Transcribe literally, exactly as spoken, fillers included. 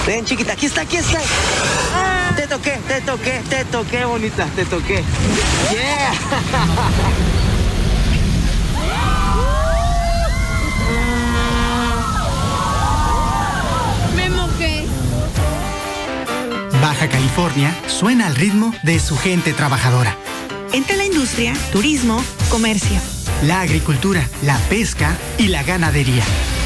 Ven, chiquita, aquí está, aquí está. Ah, te toqué, te toqué, te toqué, bonita, te toqué. Yeah. Me mojé. Baja California suena al ritmo de su gente trabajadora. Entra la industria, turismo, comercio. La agricultura, la pesca y la ganadería.